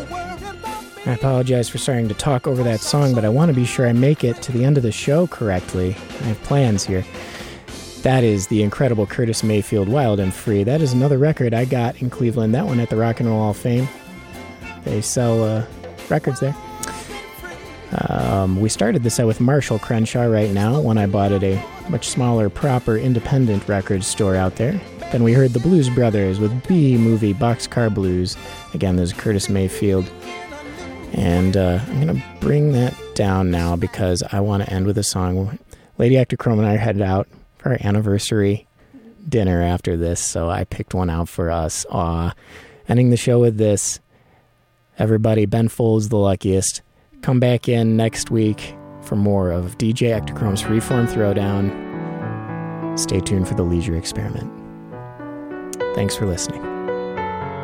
I apologize for starting to talk over that song, but I want to be sure I make it to the end of the show correctly. I have plans here. That is the incredible Curtis Mayfield, Wild and Free. That is another record I got in Cleveland. That one at the Rock and Roll Hall of Fame. They sell records there. We started the set with Marshall Crenshaw right now, one I bought at a much smaller, proper, independent record store out there. Then we heard the Blues Brothers with B-Movie Boxcar Blues. Again, there's Curtis Mayfield. And I'm going to bring that down now because I want to end with a song. Lady Ektachrome and I are headed out for our anniversary dinner after this, so I picked one out for us. Ending the show with this. Everybody, Ben Folds the luckiest. Come back in next week for more of DJ Ektachrome's Freeform Throwdown. Stay tuned for the Leisure Experiment. Thanks for listening.